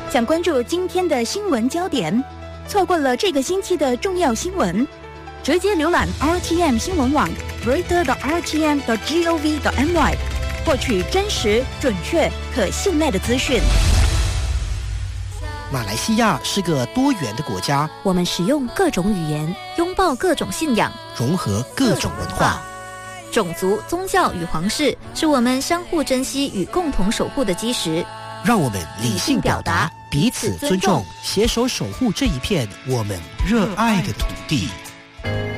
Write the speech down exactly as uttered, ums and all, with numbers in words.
想关注今天的新闻焦点，错过了这个星期的重要新闻，直接浏览 R T M 新闻网 reader 的 R T M 的 gov 的 my， 获取真实、准确、可信赖的资讯。 马来西亚是个多元的国家， 我们使用各种语言，拥抱各种信仰， 融合各种文化。 种族、宗教与皇室是我们相互珍惜与共同守护的基石。 让我们理性表达，彼此尊重，携手守护这一片我们热爱的土地。